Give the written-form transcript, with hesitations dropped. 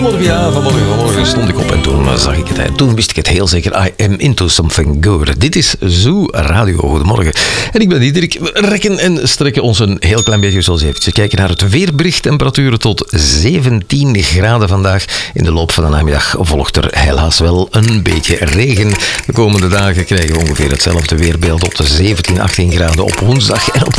Vanmorgen stond ik op en toen zag ik het. Toen wist ik het heel zeker. I am into something good. Dit is Zoo Radio. Goedemorgen. En ik ben Diederik. We rekken en strekken ons een heel klein beetje. Zoals even kijken naar het weerbericht. Temperaturen tot 17 graden vandaag. In de loop van de namiddag volgt er helaas wel een beetje regen. De komende dagen krijgen we ongeveer hetzelfde weerbeeld op de 17, 18 graden op woensdag. En op